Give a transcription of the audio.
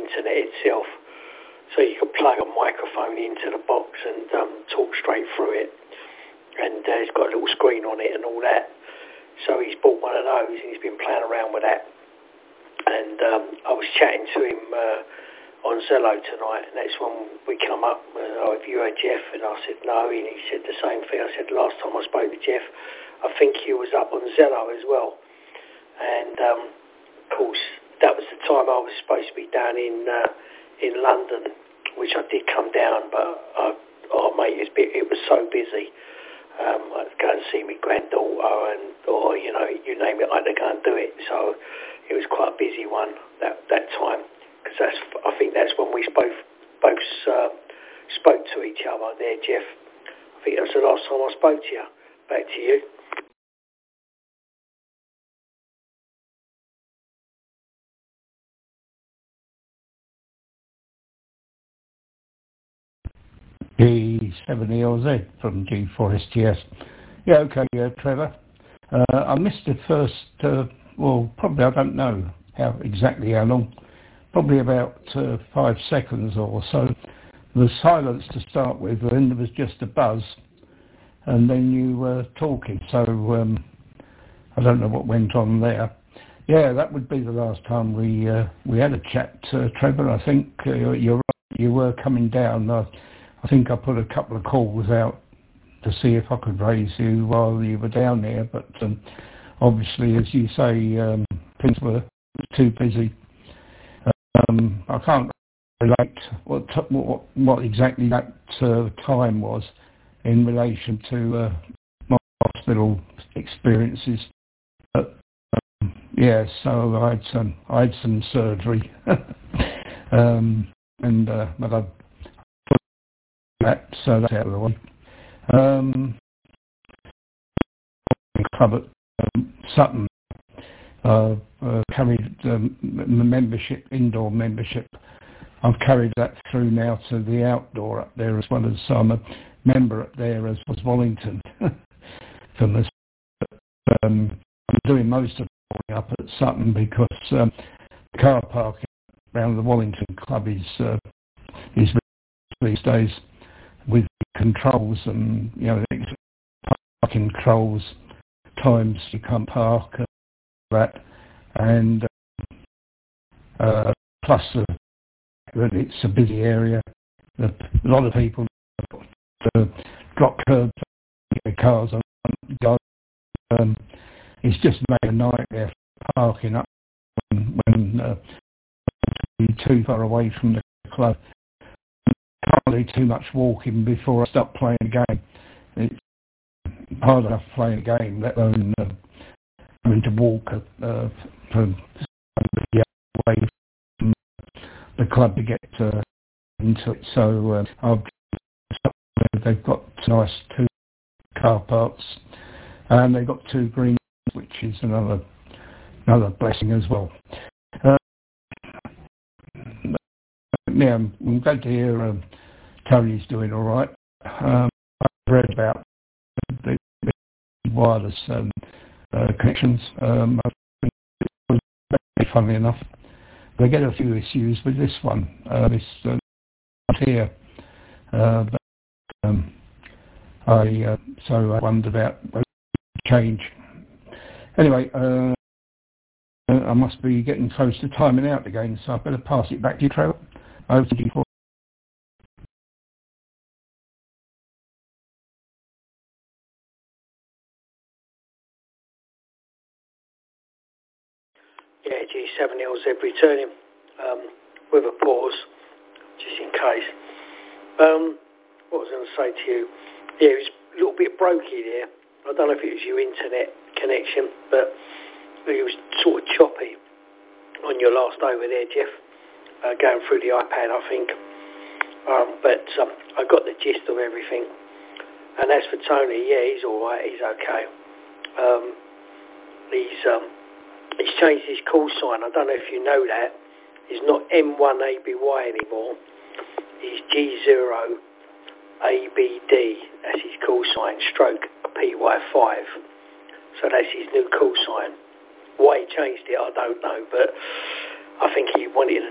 internet itself. So you could plug a microphone into the box and talk straight through it. And it's got a little screen on it and all that. So he's bought one of those and he's been playing around with that. And I was chatting to him on Zello tonight, and that's when we come up, have you heard Jeff? And I said, no, and he said the same thing. I said, last time I spoke to Jeff, I think he was up on Zello as well. And, of course, that was the time I was supposed to be down in London, which I did come down, but, mate, it was so busy. I'd go and see my granddaughter, or, you know, you name it, I had to go and do it. So it was quite a busy one that time. Because I think that's when we both spoke to each other there, Jeff. I think that's the last time I spoke to you. Back to you. G7ELZ from G4STS. Yeah, okay, Trevor. I missed the first, probably, I don't know exactly how long. Probably about 5 seconds or so. There was silence to start with, and then there was just a buzz, and then you were talking. So I don't know what went on there. Yeah, that would be the last time we had a chat, Trevor. I think you're right. You were coming down. I think I put a couple of calls out to see if I could raise you while you were down there, but obviously, as you say, things were too busy. I can't relate what exactly that time was in relation to my hospital experiences. But yeah, so I had some surgery, but I put that, so that's out of the way. Club at Sutton. Carried membership, indoor membership. I've carried that through now to the outdoor up there, as well as I'm a member up there as was Wallington. From this, I'm doing most of it up at Sutton because the car parking around the Wallington Club is these days with controls and parking controls, times you can't park. That and plus that it's a busy area. A lot of people drop curbs, cars on. It's just made a nightmare parking up when you're too far away from the club. Can't do too much walking before I start playing a game. It's hard enough playing a game, let alone having to walk from away from the club to get into it. So they've got nice 2 car parks, and they've got 2 greens, which is another blessing as well. Yeah, I'm glad to hear Tony's doing all right. I've read about the wireless connections. I think it was very funnily enough. They get a few issues with this one, this here. But I wondered about change. Anyway, I must be getting close to timing out again, so I better pass it back to you, Trevor. Over to you. Yeah, G7LZ returning with a pause, just in case. What was I going to say to you? Yeah, it was a little bit brokey there. I don't know if it was your internet connection, but it was sort of choppy on your last over there, Jeff, going through the iPad, I think. But I got the gist of everything. And as for Tony, yeah, he's all right. He's okay. He's changed his call sign. I don't know if you know that. He's not M1ABY anymore. He's G0ABD. That's his call sign, stroke PY5. So that's his new call sign. Why he changed it, I don't know. But I think he wanted